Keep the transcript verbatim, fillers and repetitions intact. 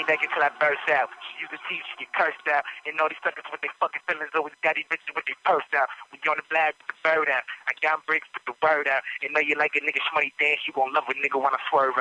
naked till I burst out. She use the teeth, she get cursed out. And all these suckers with their fucking feelings always got these bitches with their purse out. When you on the black, put the bird out. I got bricks, put the word out. And know you like a nigga shmoney dance, you gon' love a nigga when I swerve out.